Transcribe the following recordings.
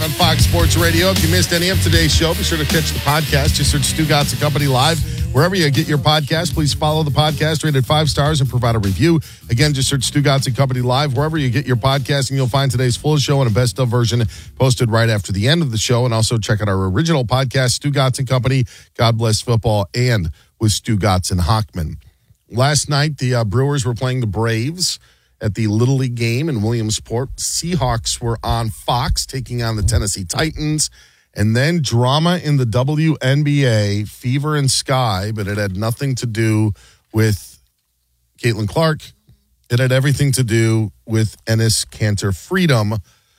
live on Fox Sports Radio. If you missed any of today's show, be sure to catch the podcast. Just search Stu Gatz and Company Live. Wherever you get your podcast, please follow the podcast, rate it 5 stars, and provide a review. Again, just search Stu Gatz and Company Live. Wherever you get your podcast, and you'll find today's full show and a best-of version posted right after the end of the show. And also check out our original podcast, Stu Gatz and Company, God Bless Football, and with Stu Gatz and Hochman. Last night, the Brewers were playing the Braves at the Little League game in Williamsport. Seahawks were on Fox taking on the Tennessee Titans. And then drama in the WNBA, Fever and Sky, but it had nothing to do with Caitlin Clark. It had everything to do with Enes Kanter Freedom.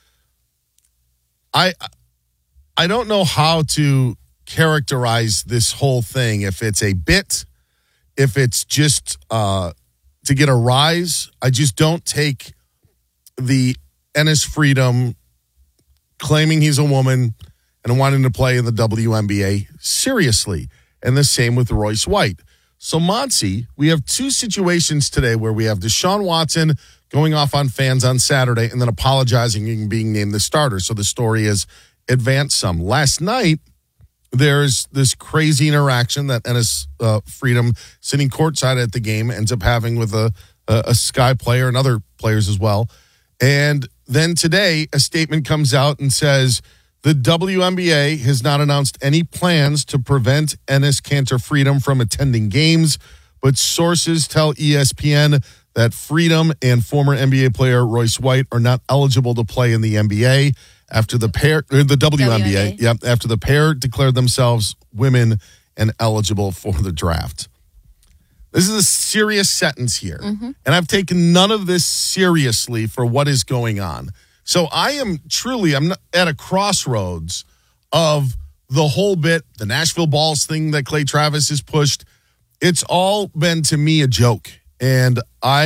I don't know how to characterize this whole thing. If it's a bit, if it's just to get a rise. I just don't take the Enes Freedom claiming he's a woman and wanting to play in the WNBA seriously. And the same with Royce White. So, Monty, we have 2 situations today where we have Deshaun Watson going off on fans on Saturday and then apologizing and being named the starter. So the story is advanced some. Last night, there's this crazy interaction that Enes Freedom, sitting courtside at the game, ends up having with a Sky player and other players as well. And then today, a statement comes out and says, the WNBA has not announced any plans to prevent Enes Kanter Freedom from attending games, but sources tell ESPN that Freedom and former NBA player Royce White are not eligible to play in the NBA after the WNBA. Yep, after the pair declared themselves women and eligible for the draft. This is a serious sentence here, and I've taken none of this seriously for what is going on. So I'm not at a crossroads of the whole bit, the Nashville Balls thing that Clay Travis has pushed. It's all been, to me, a joke. And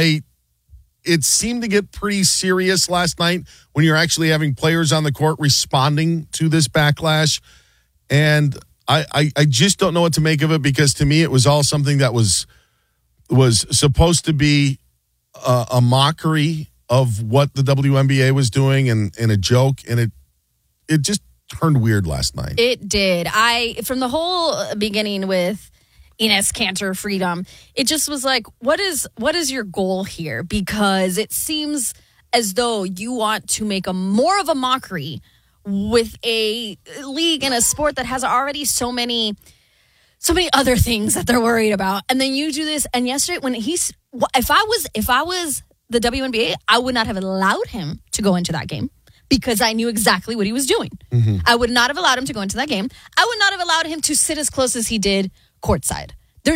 it seemed to get pretty serious last night when you're actually having players on the court responding to this backlash. And I just don't know what to make of it, because to me it was all something that was supposed to be a mockery of what the WNBA was doing and a joke, and it just turned weird last night. It did. From the whole beginning with Enes Kanter Freedom, it just was like, what is your goal here? Because it seems as though you want to make more of a mockery with a league and a sport that has already so many other things that they're worried about, and then you do this. And yesterday, when if I was the WNBA, I would not have allowed him to go into that game, because I knew exactly what he was doing. I would not have allowed him to go into that game. I would not have allowed him to sit as close as he did courtside.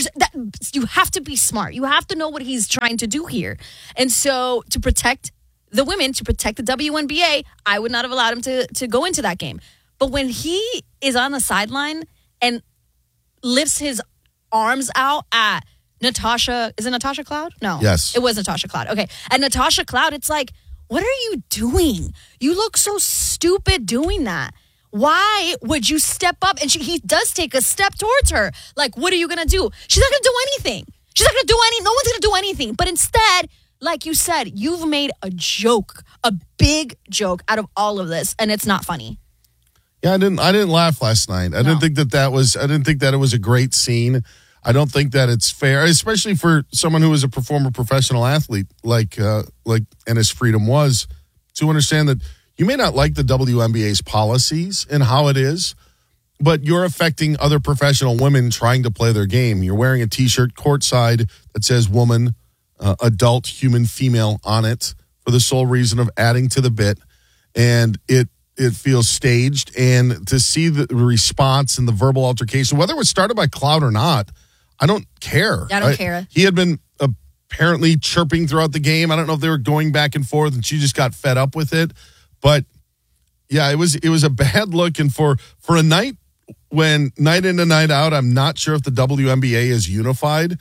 You have to be smart. You have to know what he's trying to do here. And so to protect the women, to protect the WNBA, I would not have allowed him to go into that game. But when he is on the sideline and lifts his arms out at Natasha, is it Natasha Cloud? No. Yes. It was Natasha Cloud. Okay. At Natasha Cloud, it's like, what are you doing? You look so stupid doing that. Why would you step up? And he does take a step towards her. Like, what are you going to do? She's not going to do anything. No one's going to do anything. But instead, like you said, you've made a joke, a big joke out of all of this, and it's not funny. Yeah, I didn't laugh last night. I didn't think that it was a great scene. I don't think that it's fair, especially for someone who is a former professional athlete like Enes Freedom was, to understand that you may not like the WNBA's policies and how it is, but you're affecting other professional women trying to play their game. You're wearing a T-shirt courtside that says woman, adult, human, female on it for the sole reason of adding to the bit, and it feels staged. And to see the response and the verbal altercation, whether it was started by Cloud or not, I don't care. I don't care. He had been apparently chirping throughout the game. I don't know if they were going back and forth and she just got fed up with it. But yeah, it was a bad look. And for a night when night in and night out, I'm not sure if the WNBA is unified.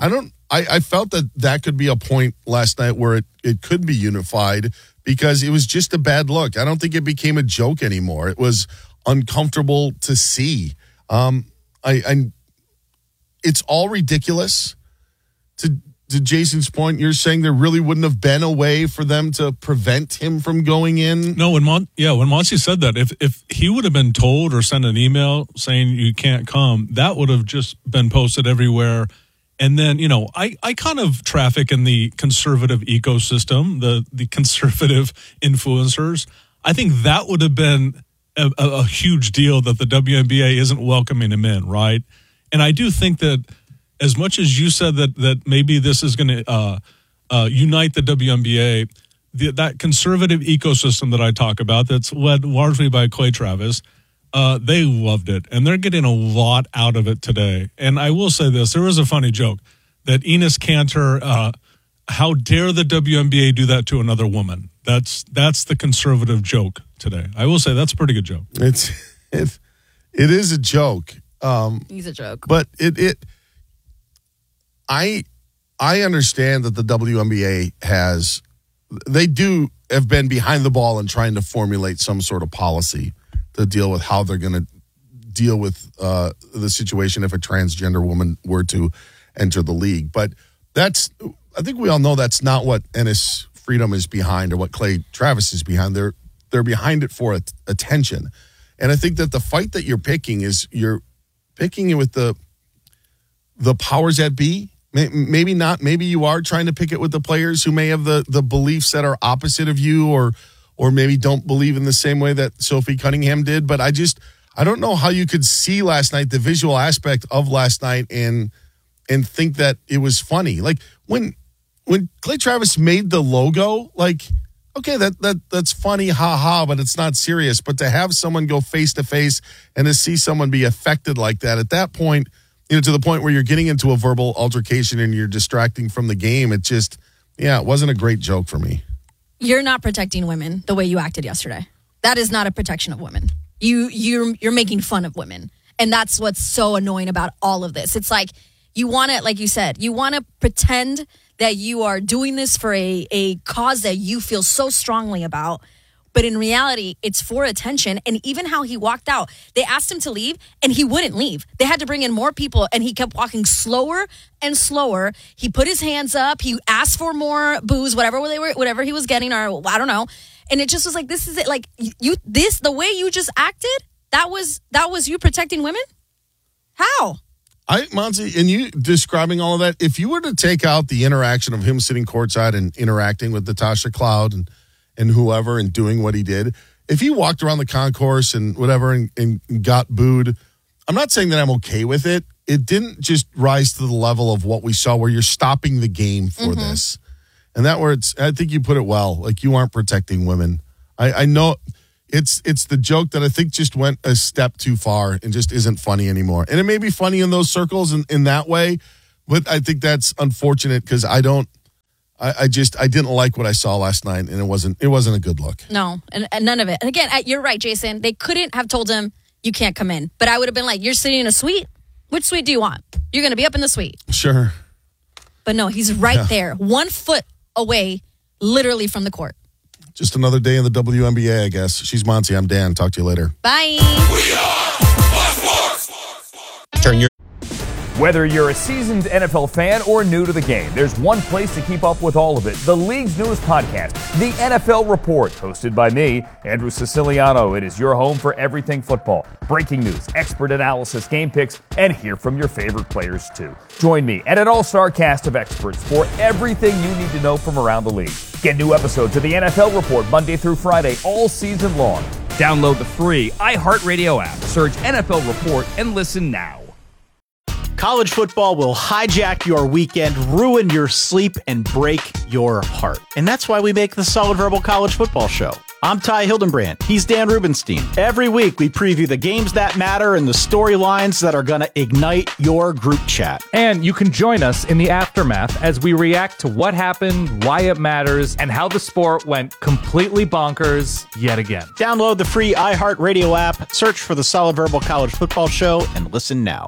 I felt that could be a point last night where it could be unified, because it was just a bad look. I don't think it became a joke anymore. It was uncomfortable to see. It's all ridiculous. to Jason's point, you're saying there really wouldn't have been a way for them to prevent him from going in? No, when Monty said that, if he would have been told or sent an email saying you can't come, that would have just been posted everywhere. And then, I kind of traffic in the conservative ecosystem, the conservative influencers. I think that would have been a huge deal that the WNBA isn't welcoming him in, right? And I do think that as much as you said that maybe this is going to unite the WNBA, that conservative ecosystem that I talk about that's led largely by Clay Travis, they loved it, and they're getting a lot out of it today. And I will say this, there was a funny joke that Enes Kanter, how dare the WNBA do that to another woman? That's the conservative joke today. I will say that's a pretty good joke. It is a joke. He's a joke. But I understand that the WNBA have been behind the ball in trying to formulate some sort of policy to deal with how they're going to deal with the situation if a transgender woman were to enter the league. But I think we all know that's not what Enes Freedom is behind or what Clay Travis is behind. They're behind it for attention. And I think that the fight that you're picking is you're picking it with the powers that be. Maybe not. Maybe you are trying to pick it with the players who may have the beliefs that are opposite of you or maybe don't believe in the same way that Sophie Cunningham did. But I don't know how you could see last night, the visual aspect of last night and think that it was funny. Like when Clay Travis made the logo, like, okay, that's funny, ha, but it's not serious. But to have someone go face to face and to see someone be affected like that, at that point, to the point where you're getting into a verbal altercation and you're distracting from the game, it wasn't a great joke for me. You're not protecting women the way you acted yesterday. That is not a protection of women. You're making fun of women. And that's what's so annoying about all of this. It's like you want to, like you said, you want to pretend that you are doing this for a cause that you feel so strongly about. But in reality, it's for attention. And even how he walked out, they asked him to leave and he wouldn't leave. They had to bring in more people and he kept walking slower and slower. He put his hands up. He asked for more booze, whatever he was getting, or I don't know. And it just was like, this is it. Like the way you just acted, that was you protecting women? How? Monty, and you describing all of that, if you were to take out the interaction of him sitting courtside and interacting with Natasha Cloud and whoever and doing what he did, if he walked around the concourse and whatever and got booed, I'm not saying that I'm okay with it. It didn't just rise to the level of what we saw where you're stopping the game for this. And I think you put it well, like you aren't protecting women. I know it's the joke that I think just went a step too far and just isn't funny anymore. And it may be funny in those circles in that way, but I think that's unfortunate because I didn't like what I saw last night, and it wasn't a good look. No, and none of it. And again, you're right, Jason. They couldn't have told him you can't come in, but I would have been like, "You're sitting in a suite. Which suite do you want? You're going to be up in the suite." Sure. But no, he's right there, 1 foot away, literally from the court. Just another day in the WNBA, I guess. She's Monty. I'm Dan. Talk to you later. Bye. We are Turn your. Whether you're a seasoned NFL fan or new to the game, there's one place to keep up with all of it. The league's newest podcast, The NFL Report, hosted by me, Andrew Siciliano. It is your home for everything football. Breaking news, expert analysis, game picks, and hear from your favorite players too. Join me and an all-star cast of experts for everything you need to know from around the league. Get new episodes of The NFL Report Monday through Friday all season long. Download the free iHeartRadio app. Search NFL Report and listen now. College football will hijack your weekend, ruin your sleep, and break your heart. And that's why we make the Solid Verbal College Football Show. I'm Ty Hildenbrand. He's Dan Rubenstein. Every week, we preview the games that matter and the storylines that are going to ignite your group chat. And you can join us in the aftermath as we react to what happened, why it matters, and how the sport went completely bonkers yet again. Download the free iHeartRadio app, search for the Solid Verbal College Football Show, and listen now.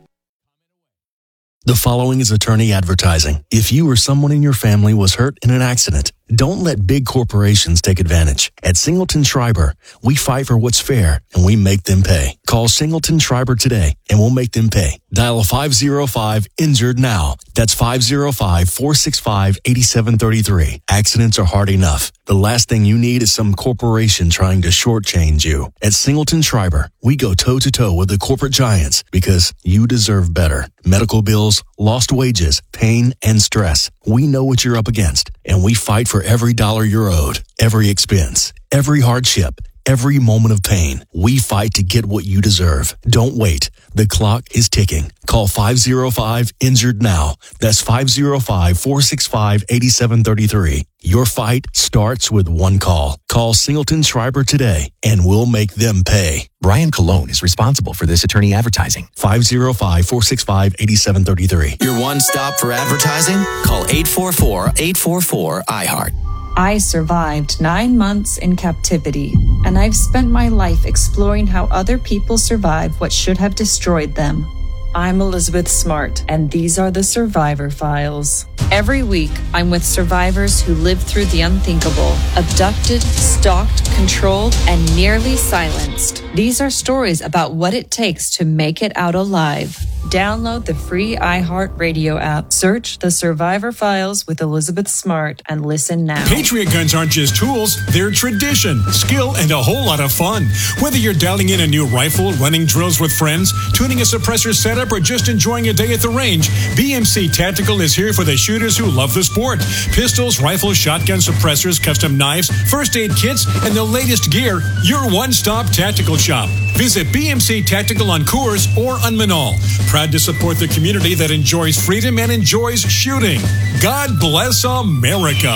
The following is attorney advertising. If you or someone in your family was hurt in an accident, don't let big corporations take advantage. At Singleton Schreiber, we fight for what's fair and we make them pay. Call Call Singleton Schreiber today and we'll make them pay. Dial 505-INJURED now. That's 505-465-8733. Accidents are hard enough. The last thing you need is some corporation trying to shortchange you. At Singleton Schreiber, we go toe-to-toe with the corporate giants because you deserve better. Medical bills, lost wages, pain, and stress. We know what you're up against, and we fight for every dollar you're owed, every expense, every hardship, every moment of pain. We fight to get what you deserve. Don't wait. The clock is ticking. Call 505-INJURED now. That's 505-465-8733. Your fight starts with one call. Call Singleton Schreiber today, and we'll make them pay. Brian Colon is responsible for this attorney advertising. 505-465-8733. Your one stop for advertising? Call 844-844-IHEART. I survived 9 months in captivity, and I've spent my life exploring how other people survived what should have destroyed them. I'm Elizabeth Smart, and these are the Survivor Files. Every week, I'm with survivors who lived through the unthinkable, abducted, stalked, controlled, and nearly silenced. These are stories about what it takes to make it out alive. Download the free iHeartRadio app. Search The Survivor Files with Elizabeth Smart and listen now. Patriot guns aren't just tools, they're tradition, skill, and a whole lot of fun. Whether you're dialing in a new rifle, running drills with friends, tuning a suppressor setup, or just enjoying a day at the range, BMC Tactical is here for the shooters who love the sport. Pistols, rifles, shotgun suppressors, custom knives, first aid kits, and the latest gear. Your one-stop tactical shop. Visit BMC Tactical on Coors or on Manal. Proud to support the community that enjoys freedom and enjoys shooting. God bless America.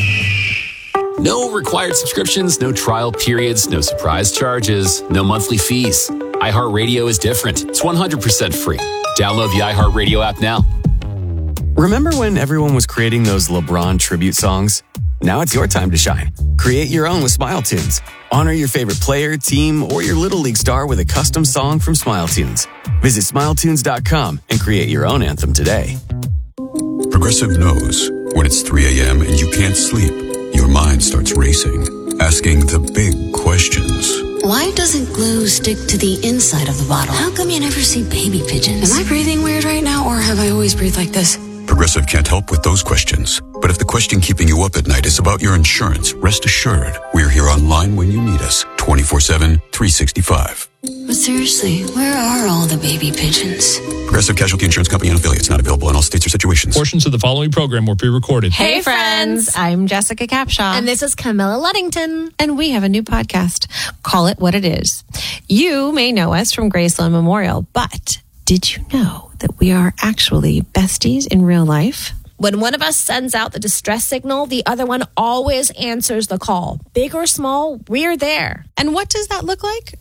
No required subscriptions, no trial periods, no surprise charges, no monthly fees. iHeartRadio is different. It's 100% free. Download the iHeartRadio app now. Remember when everyone was creating those LeBron tribute songs? Now it's your time to shine. Create your own with Smile Tunes. Honor your favorite player, team, or your Little League star with a custom song from Smile Tunes. Visit SmileTunes.com and create your own anthem today. Progressive knows when it's 3 a.m. and you can't sleep, your mind starts racing, asking the big questions. Why doesn't glue stick to the inside of the bottle? How come you never see baby pigeons? Am I breathing weird right now, or have I always breathed like this? Progressive can't help with those questions. But if the question keeping you up at night is about your insurance, rest assured, we're here online when you need us, 24/7, 365. But seriously, where are all the baby pigeons? Progressive Casualty Insurance Company and affiliates, not available in all states or situations. Portions of the following program were pre-recorded. Hey friends, I'm Jessica Capshaw. And this is Camilla Luddington. And we have a new podcast. Call It What It Is. You may know us from Graceland Memorial, but did you know that we are actually besties in real life? When one of us sends out the distress signal, the other one always answers the call. Big or small, we're there. And what does that look like?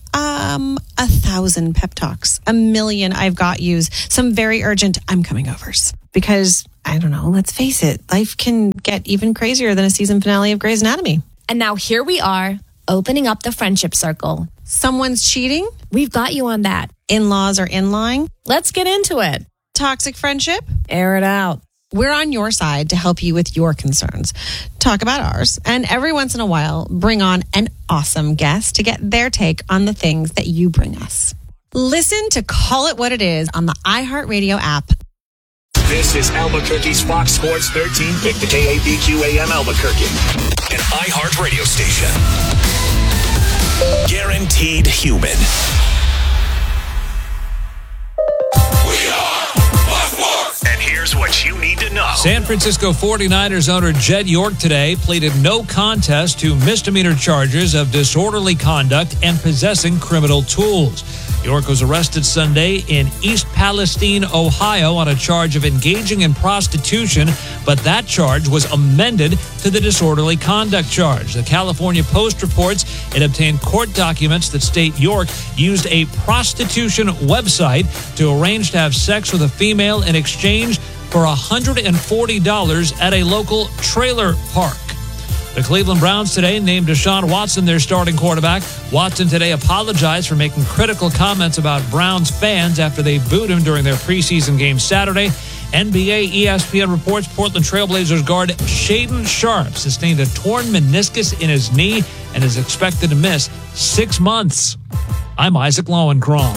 1,000 pep talks, 1,000,000 I've got yous, some very urgent I'm coming overs. Because, I don't know, let's face it, life can get even crazier than a season finale of Grey's Anatomy. And now here we are, opening up the friendship circle. Someone's cheating? We've got you on that. In-laws are in-lying? Let's get into it. Toxic friendship? Air it out. We're on your side to help you with your concerns. Talk about ours. And every once in a while, bring on an awesome guest to get their take on the things that you bring us. Listen to Call It What It Is on the iHeartRadio app. This is Albuquerque's Fox Sports 1350 KABQ AM Albuquerque, an iHeart radio station. Guaranteed human. And here's what you need to know. San Francisco 49ers owner Jed York today pleaded no contest to misdemeanor charges of disorderly conduct and possessing criminal tools. York was arrested Sunday in East Palestine, Ohio, on a charge of engaging in prostitution, but that charge was amended to the disorderly conduct charge. The California Post reports it obtained court documents that state York used a prostitution website to arrange to have sex with a female in exchange for $140 at a local trailer park. The Cleveland Browns today named Deshaun Watson their starting quarterback. Watson today apologized for making critical comments about Browns fans after they booed him during their preseason game Saturday. NBA ESPN reports Portland Trailblazers guard Shaedon Sharpe sustained a torn meniscus in his knee and is expected to miss 6 months. I'm Isaac Lowenkron.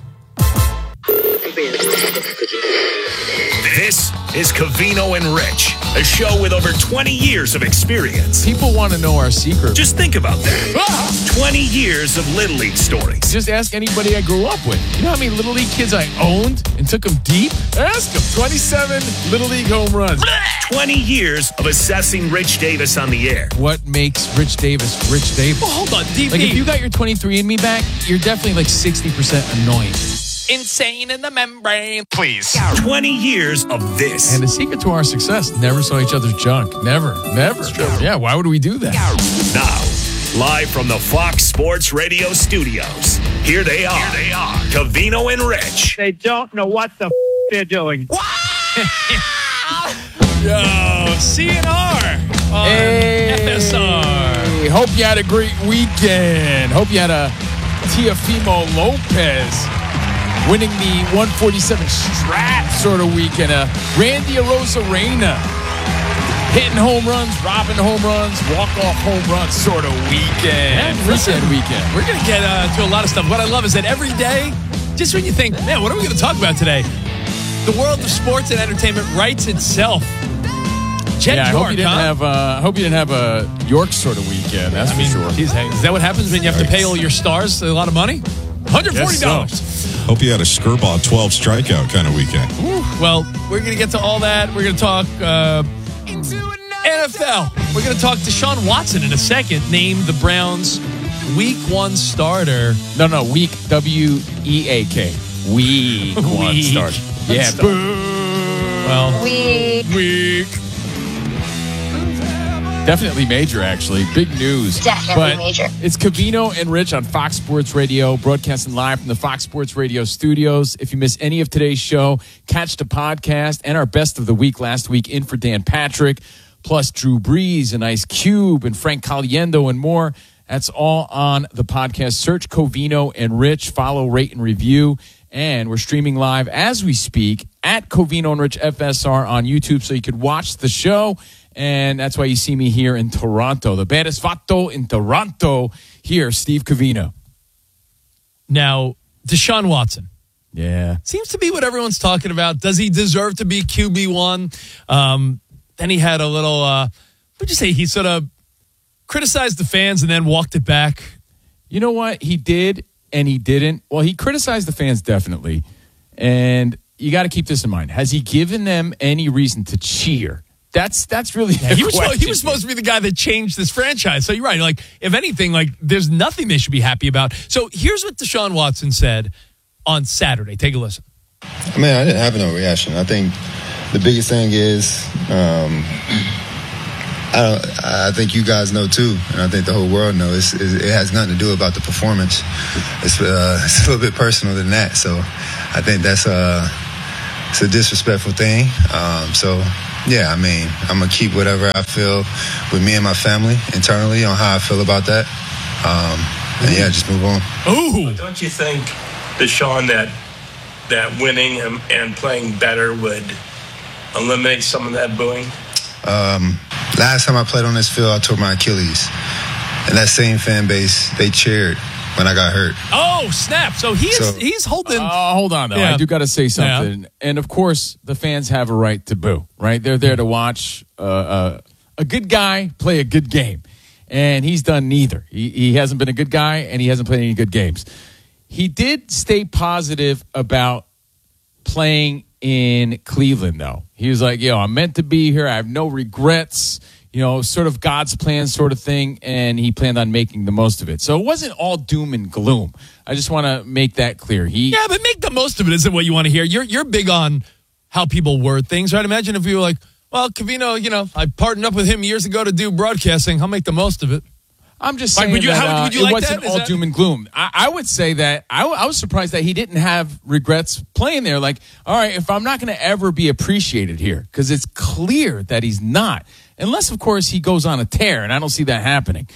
This is Covino and Rich, a show with over 20 years of experience. People want to know our secret. Just think about that. 20 years of Little League stories. Just ask anybody I grew up with. You know how many Little League kids I owned and took them deep? Ask them. 27 Little League home runs. 20 years of assessing Rich Davis on the air. What makes Rich Davis Rich Davis? Well, hold on, DP. Like, if you got your 23andMe back, you're definitely like 60% annoying. Insane in the membrane. Please. 20 years of this. And the secret to our success, never saw each other's junk. Never. Yeah, why would we do that? Now, live from the Fox Sports Radio studios, here they are. Covino and Rich. They don't know what the they're doing. Yo, CNR on FSR. Hope you had a great weekend. Hope you had a Teofimo Lopez winning the 147 Strat sort of weekend. Randy Arozarena hitting home runs, robbing home runs, walk-off home runs sort of weekend. Weekend. We're going to get to a lot of stuff. What I love is that every day, just when you think, man, what are we going to talk about today? The world of sports and entertainment writes itself. Jed I York, hope you didn't have a York sort of weekend. That's for sure. Geez, hey, is that what happens when you have to pay all your stars a lot of money? $140. Hope you had a Skirball 12 strikeout kind of weekend. Well, we're going to get to all that. We're going to talk NFL. We're going to talk to Deshaun Watson in a second. Name the Browns' Week 1 starter. No, week, W-E-A-K. Week 1 starter. Yeah. Well, week. Definitely major, actually. Big news. Definitely major. It's Covino and Rich on Fox Sports Radio, broadcasting live from the Fox Sports Radio studios. If you miss any of today's show, catch the podcast and our best of the week last week in for Dan Patrick, plus Drew Brees and Ice Cube and Frank Caliendo and more. That's all on the podcast. Search Covino and Rich. Follow, rate, and review. And we're streaming live as we speak at Covino and Rich FSR on YouTube, so you could watch the show. And that's why you see me here in Toronto. The baddest vato in Toronto here, Steve Covino. Now, Deshaun Watson. Yeah. Seems to be what everyone's talking about. Does he deserve to be QB1? Then he had a little, what would you say? He sort of criticized the fans and then walked it back. You know what? He did and he didn't. Well, he criticized the fans definitely. And you got to keep this in mind. Has he given them any reason to cheer? That's really the question. He was supposed to be the guy that changed this franchise. So you're right. Like, if anything, like, there's nothing they should be happy about. So here's what Deshaun Watson said on Saturday. Take a listen. I mean, I didn't have no reaction. I think the biggest thing is, I think you guys know too, and I think the whole world knows. It has nothing to do about the performance. It's a little bit personal than that. So I think that's it's a disrespectful thing. Yeah, I mean, I'm going to keep whatever I feel with me and my family internally on how I feel about that. And yeah, just move on. Ooh. Don't you think, Deshaun, that winning and playing better would eliminate some of that booing? Last time I played on this field, I tore my Achilles. And that same fan base, they cheered when I got hurt. Oh, snap. So he's holding. Hold on, though. Yeah. I do got to say something. Yeah. And, of course, the fans have a right to boo, right? They're there to watch a good guy play a good game. And he's done neither. He hasn't been a good guy, and he hasn't played any good games. He did stay positive about playing in Cleveland, though. He was like, I'm meant to be here. I have no regrets. Sort of God's plan sort of thing, and he planned on making the most of it. So it wasn't all doom and gloom. I just want to make that clear. Yeah, but make the most of it isn't what you want to hear. You're big on how people word things, right? Imagine if you were like, well, Covino, I partnered up with him years ago to do broadcasting. I'll make the most of it. I'm just saying would you like it wasn't all doom and gloom. I would say that I was surprised that he didn't have regrets playing there. Like, all right, if I'm not going to ever be appreciated here, because it's clear that he's not. Unless, of course, he goes on a tear, and I don't see that happening.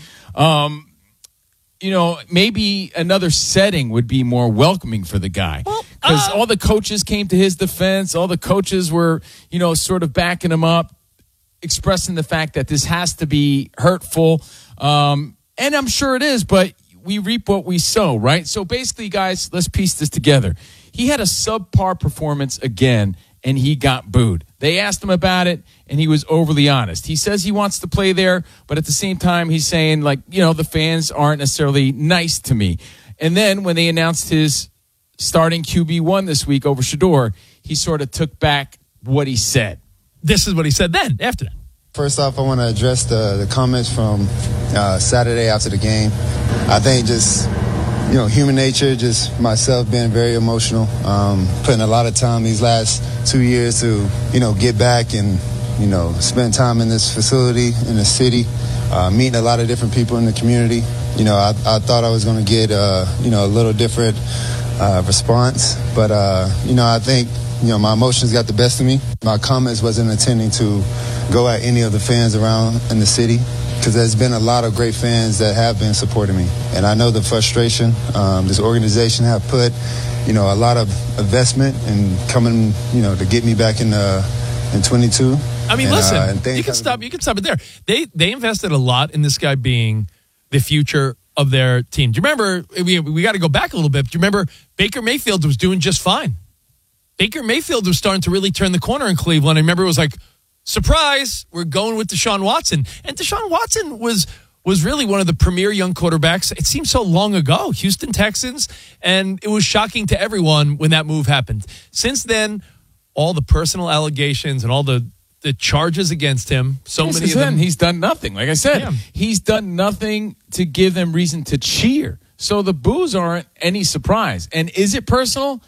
Maybe another setting would be more welcoming for the guy. Because all the coaches came to his defense. All the coaches were, sort of backing him up, expressing the fact that this has to be hurtful. And I'm sure it is, but we reap what we sow, right? So basically, guys, let's piece this together. He had a subpar performance again, and he got booed. They asked him about it, and he was overly honest. He says he wants to play there, but at the same time, he's saying, like, the fans aren't necessarily nice to me. And then when they announced his starting QB1 this week over Shedeur, he sort of took back what he said. This is what he said then, after that. First off, I want to address the comments from Saturday after the game. I think just, human nature, just myself being very emotional, putting a lot of time these last 2 years to, get back and, spend time in this facility, in the city, meeting a lot of different people in the community. I thought I was going to get, a little different response, but, I think, my emotions got the best of me. My comments wasn't intending to go at any of the fans around in the city, because there's been a lot of great fans that have been supporting me. And I know the frustration this organization have put, a lot of investment in coming, to get me back in 22. I mean, listen, you can stop it there. They invested a lot in this guy being the future of their team. Do you remember, we got to go back a little bit. Do you remember Baker Mayfield was doing just fine? Baker Mayfield was starting to really turn the corner in Cleveland. I remember it was like, surprise, we're going with Deshaun Watson. And Deshaun Watson was really one of the premier young quarterbacks. It seems so long ago, Houston Texans, and it was shocking to everyone when that move happened. Since then, all the personal allegations and all the charges against him, many of them. He's done nothing. Like I said, he's done nothing to give them reason to cheer. So the boos aren't any surprise. And is it personal?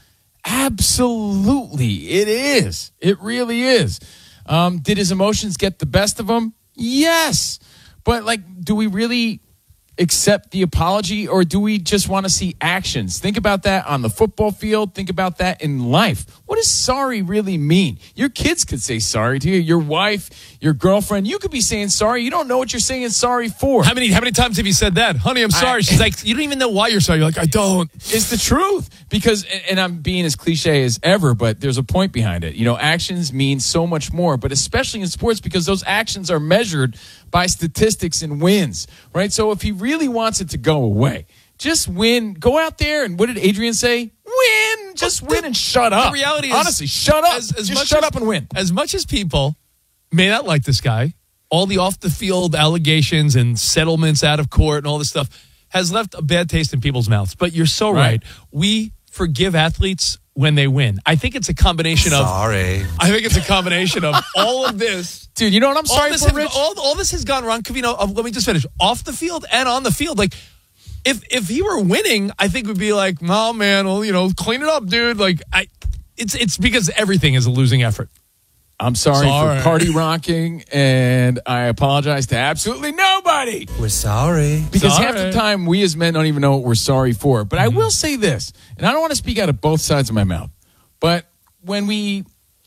Absolutely, it is. It really is. Did his emotions get the best of him? Yes. But, do we really accept the apology, or do we just want to see actions? Think about that on the football field. Think about that in life. What does sorry really mean? Your kids could say sorry to you. Your wife, your girlfriend, you could be saying sorry. You don't know what you're saying sorry for. How many times have you said that? Honey, I'm sorry. She's like, you don't even know why you're sorry. You're like, I don't. It's the truth. Because, and I'm being as cliche as ever, but there's a point behind it. Actions mean so much more, but especially in sports, because those actions are measured by statistics and wins, right? So if he really wants it to go away, just win. Go out there, and what did Adrian say? Win. Just win and shut up. The reality is, honestly, shut up. Just shut up and win. As much as people may not like this guy, all the off-the-field allegations and settlements out of court and all this stuff has left a bad taste in people's mouths. But you're so right. We forgive athletes when they win. I think it's a combination of... Sorry. I think it's a combination of all of this. Dude, you know what I'm sorry for, Rich? All this has gone wrong. Let me just finish. Off the field and on the field. Like, if he were winning, I think we'd be like, oh, man, well, clean it up, dude. It's because everything is a losing effort. I'm sorry for party rocking, and I apologize to absolutely nobody. We're sorry. Because half the time, we as men don't even know what we're sorry for. But I will say this, and I don't want to speak out of both sides of my mouth, but when we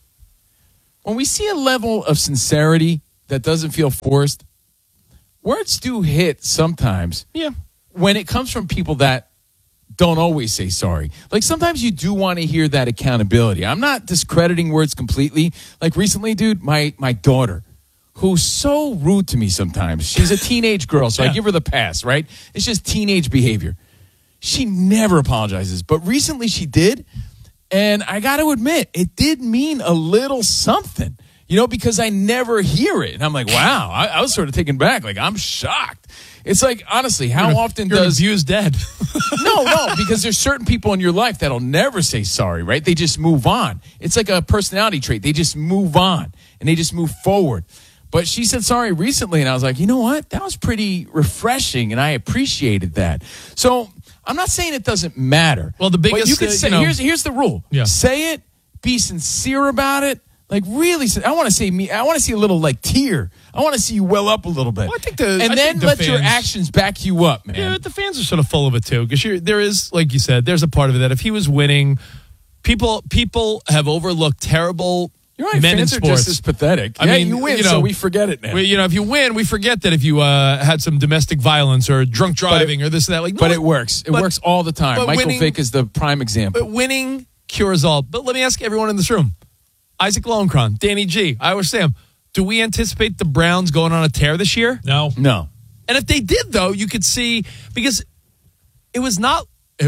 see a level of sincerity that doesn't feel forced, words do hit sometimes. Yeah. When it comes from people that don't always say sorry. Sometimes you do want to hear that accountability. I'm not discrediting words completely. Recently, dude, my daughter, who's so rude to me sometimes. She's a teenage girl, so I give her the pass, right? It's just teenage behavior. She never apologizes, but recently she did, and I got to admit, it did mean a little something, because I never hear it. And I'm like, wow, I was sort of taken back. I'm shocked. It's honestly, how often you're does... an abused dad. No, because there's certain people in your life that'll never say sorry, right? They just move on. It's like a personality trait. They just move on, and they just move forward. But she said sorry recently, and I was like, you know what? That was pretty refreshing, and I appreciated that. So I'm not saying it doesn't matter. Well, the biggest... But you can say, here's the rule. Yeah. Say it, be sincere about it. Really, I want to see a little tear. I want to see you well up a little bit. Well, then let your actions back you up, man. Yeah, the fans are sort of full of it too, because there is, like you said, there's a part of it that if he was winning, people have overlooked terrible You're right, men fans in are sports. just as pathetic. I mean, you win, so we forget it now. If you win, we forget that if you had some domestic violence or drunk driving or this and that. But it works. It works all the time. Michael Vick is the prime example. But winning cures all. But let me ask everyone in this room. Isaac Lowenkron, Danny G, Iowa Sam, do we anticipate the Browns going on a tear this year? No. And if they did, though, you could see, because It was not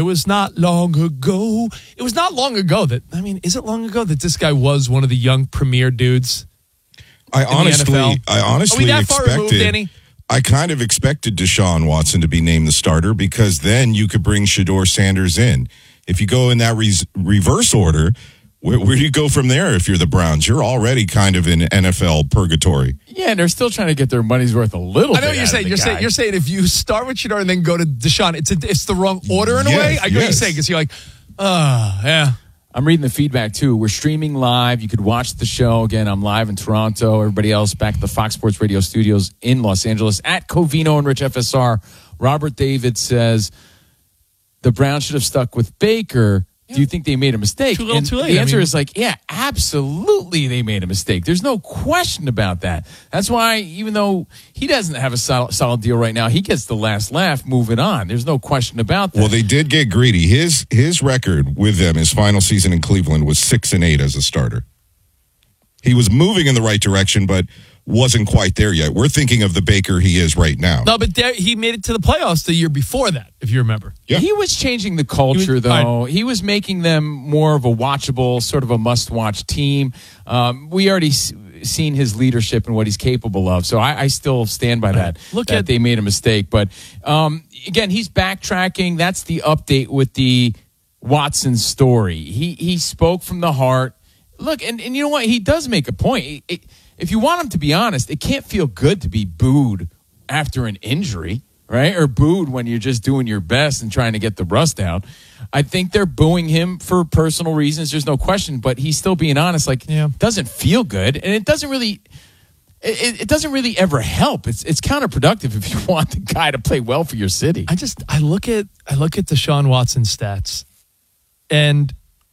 long ago. It was not long ago that, I mean, is it long ago that this guy was one of the young premier dudes? I honestly Are we that far removed, expected, Danny? I kind of expected Deshaun Watson to be named the starter because then you could bring Shedeur Sanders in. If you go in that reverse order, where do you go from there if you're the Browns? You're already kind of in NFL purgatory. Yeah, and they're still trying to get their money's worth a little bit. I know what you're saying. You're saying if you start with Shedeur and then go to Deshaun, it's the wrong order in a way. I get what you're saying because you're like, yeah. I'm reading the feedback, too. We're streaming live. You could watch the show. Again, I'm live in Toronto. Everybody else back at the Fox Sports Radio studios in Los Angeles. At Covino and Rich FSR, Robert David says, the Browns should have stuck with Baker. Do you think they made a mistake? Too little, too late. The answer is yeah, absolutely they made a mistake. There's no question about that. That's why, even though he doesn't have a solid deal right now, he gets the last laugh moving on. There's no question about that. Well, they did get greedy. His record with them, his final season in Cleveland, was 6-8 as a starter. He was moving in the right direction, but wasn't quite there yet. We're thinking of the Baker he is right now. No, but he made it to the playoffs the year before that, if you remember. Yeah. He was changing the culture, though. He was making them more of a watchable, sort of a must-watch team. We already seen his leadership and what he's capable of, so I still stand by that. They made a mistake. But, again, he's backtracking. That's the update with the Watson story. He spoke from the heart. Look, and you know what? He does make a point. If you want him to be honest, it can't feel good to be booed after an injury, right? Or booed when you're just doing your best and trying to get the rust out. I think they're booing him for personal reasons. There's no question, but he's still being honest. Doesn't feel good, and it doesn't really. It doesn't really ever help. It's counterproductive if you want the guy to play well for your city. I look at Deshaun Watson's stats, and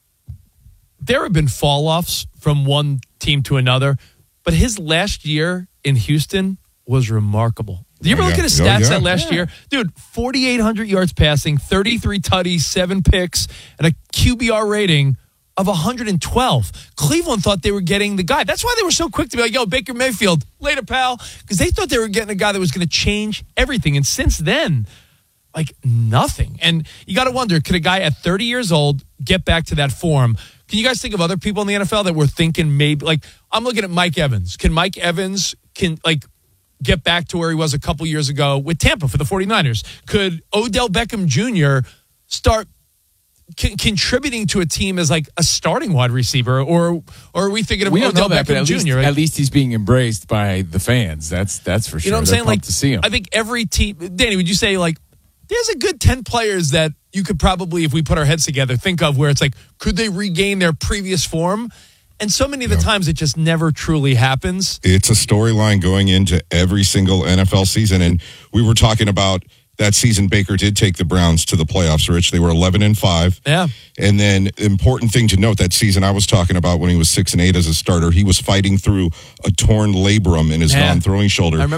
there have been fall-offs from one team to another, but his last year in Houston was remarkable. Do you ever look at his stats that last year? Dude, 4,800 yards passing, 33 tutties, 7 picks, and a QBR rating of 112. Cleveland thought they were getting the guy. That's why they were so quick to be like, yo, Baker Mayfield, later, pal. Because they thought they were getting a guy that was going to change everything. And since then, nothing. And you got to wonder, could a guy at 30 years old get back to that form? Can you guys think of other people in the NFL that were thinking maybe, I'm looking at Mike Evans. Can Mike Evans get back to where he was a couple years ago with Tampa for the 49ers? Could Odell Beckham Jr. start contributing to a team as a starting wide receiver? Or are we thinking of Odell Beckham Jr.? At least he's being embraced by the fans. That's for sure. You know what I'm saying? To see him. I think every team, Danny, would you say there's a good 10 players that you could probably, if we put our heads together, think of where it's could they regain their previous form? And so many of the times it just never truly happens. It's a storyline going into every single NFL season. And we were talking about that season Baker did take the Browns to the playoffs, Rich. They were 11-5. Yeah. And then important thing to note, that season I was talking about when he was 6-8 as a starter, he was fighting through a torn labrum in his non-throwing shoulder.